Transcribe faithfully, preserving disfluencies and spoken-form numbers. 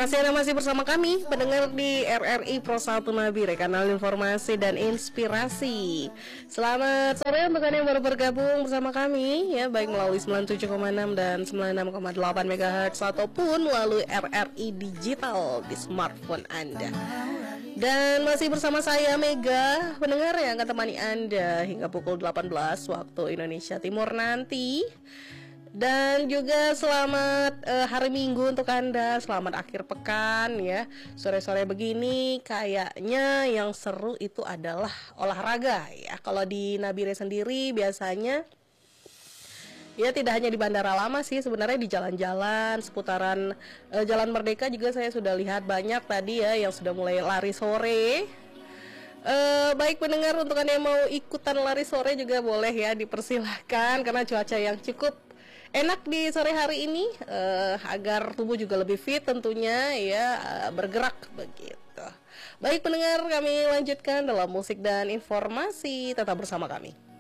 kasih Anda masih bersama kami pendengar di R R I Pro satu Nabire, kanal informasi dan inspirasi. Selamat sore untuk Anda yang baru bergabung bersama kami ya, baik melalui sembilan puluh tujuh koma enam dan sembilan puluh enam koma delapan megahertz ataupun melalui R R I digital di smartphone Anda. Dan masih bersama saya Mega, pendengar yang akan temani Anda hingga pukul delapan belas waktu Indonesia Timur nanti. Dan juga selamat uh, hari Minggu untuk Anda, selamat akhir pekan ya. Sore-sore begini kayaknya yang seru itu adalah olahraga ya. Kalau di Nabire sendiri biasanya ya tidak hanya di Bandara Lama sih, sebenarnya di jalan-jalan seputaran uh, Jalan Merdeka juga saya sudah lihat banyak tadi ya yang sudah mulai lari sore. Uh, baik pendengar, untuk Anda yang mau ikutan lari sore juga boleh ya, dipersilahkan karena cuaca yang cukup enak di sore hari ini, uh, agar tubuh juga lebih fit tentunya ya, uh, bergerak begitu. Baik pendengar, kami lanjutkan dalam musik dan informasi, tetap bersama kami.